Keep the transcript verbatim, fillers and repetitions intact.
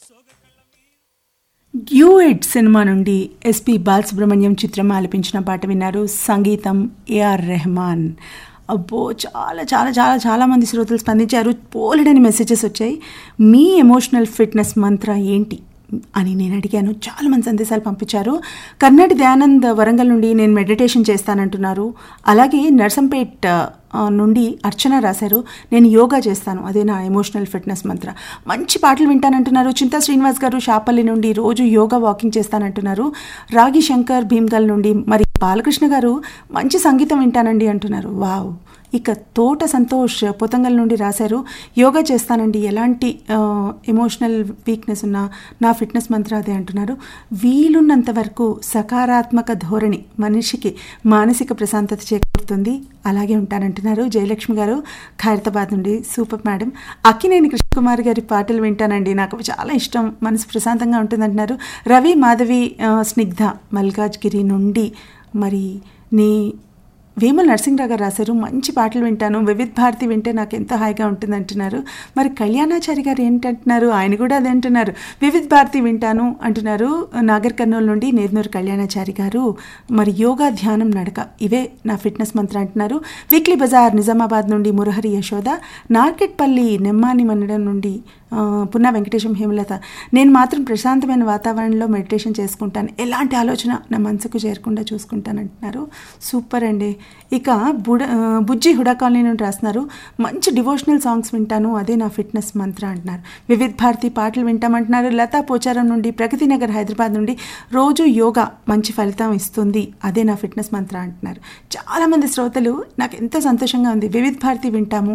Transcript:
డ్యూయెట్ cinema నుండి SP Balasubrahmanyam చిత్రం ఆలపించిన పాట విన్నారు. సంగీతం ఏఆర్ రెహమాన్. అబ్బో, చాలా చాలా చాలా చాలామంది శ్రోతలు స్పందించారు. పోలెడని మెసేజెస్ వచ్చాయి. మీ ఎమోషనల్ ఫిట్నెస్ మంత్ర ఏంటి అని నేను అడిగాను. చాలామంది సందేశాలు పంపించారు. కర్ణాటి దయానంద్ వరంగల్ నుండి నేను మెడిటేషన్ చేస్తానంటున్నారు. అలాగే నర్సంపేట్ నుండి అర్చన రాశారు, నేను యోగా చేస్తాను, అదే నా ఎమోషనల్ ఫిట్నెస్ మంత్ర. మంచి పాటలు వింటానంటున్నారు. చింతా శ్రీనివాస్ గారు షాపల్లి నుండి రోజు యోగా వాకింగ్ చేస్తానంటున్నారు. రాగి శంకర్ భీమ్గల్ నుండి మరి బాలకృష్ణ గారు మంచి సంగీతం వింటానండి అంటున్నారు. వావ్. ఇక తోట సంతోష్ పొతంగల్ నుండి రాశారు, యోగా చేస్తానండి, ఎలాంటి ఎమోషనల్ వీక్నెస్ ఉన్నా నా ఫిట్నెస్ మంత్ర అదే అంటున్నారు. వీలున్నంత వరకు సకారాత్మక ధోరణి మనిషికి మానసిక ప్రశాంతత చేకూరుతుంది, అలాగే ఉంటానంటున్నారు. జయలక్ష్మి గారు ఖైరతాబాద్ నుండి సూపర్ మేడం. అక్కినేని కృష్ణకుమార్ గారి పాటలు వింటానండి, నాకు చాలా ఇష్టం, మనసు ప్రశాంతంగా ఉంటుందంటున్నారు. రవి మాధవి స్నిగ్ధ మల్కాజ్గిరి నుండి మరి నీ వేమల్ నరసింహరావు గారు రాశారు, మంచి పాటలు వింటాను, వివిధ్ భారతి వింటే నాకు ఎంతో హాయిగా ఉంటుంది అంటున్నారు. మరి కళ్యాణాచారి గారు ఏంటంటున్నారు, ఆయన కూడా అదే అంటున్నారు, వివిధ్ భారతి వింటాను అంటున్నారు. నాగర్ కర్నూలు నుండి నేర్నూరు కళ్యాణాచారి గారు మరి యోగా ధ్యానం నడక ఇవే నా ఫిట్నెస్ మంత్ర అంటున్నారు. వీక్లీ బజార్ నిజామాబాద్ నుండి మురహరి యశోద, నార్కెట్పల్లి నెమ్మాని మండలం నుండి పున్నా వెంకటేశం హేమలత, నేను మాత్రం ప్రశాంతమైన వాతావరణంలో మెడిటేషన్ చేసుకుంటాను, ఎలాంటి ఆలోచన నా మనసుకు చేరకుండా చూసుకుంటాను అంటున్నారు. సూపర్ అండి. ఇక బుడ బుజ్జి హుడా కాలనీ నుండి రాస్తున్నారు, మంచి డివోషనల్ సాంగ్స్ వింటాను, అదే నా ఫిట్నెస్ మంత్ర అంటున్నారు. వివిధ్ భారతి పాటలు వింటామంటున్నారు. లతా పోచారం నుండి ప్రగతి నగర్ హైదరాబాద్ నుండి రోజు యోగా మంచి ఫలితం ఇస్తుంది, అదే నా ఫిట్నెస్ మంత్ర అంటున్నారు. చాలామంది శ్రోతలు, నాకు ఎంతో సంతోషంగా ఉంది. వివిధ్ భారతి వింటాము,